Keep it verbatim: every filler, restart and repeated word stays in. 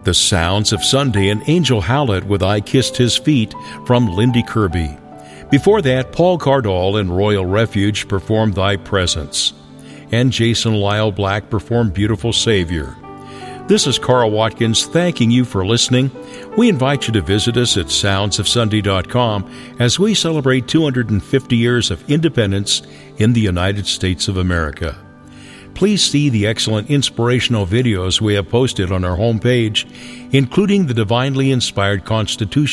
The Sounds of Sunday and Angel Howlett with I Kissed His Feet from Lindy Kirby. Before that, Paul Cardall and Royal Refuge performed Thy Presence. And Jason Lyle Black performed Beautiful Savior. This is Carl Watkins thanking you for listening. We invite you to visit us at sounds of sunday dot com as we celebrate two hundred fifty years of independence in the United States of America. Please see the excellent inspirational videos we have posted on our homepage, including the Divinely Inspired Constitution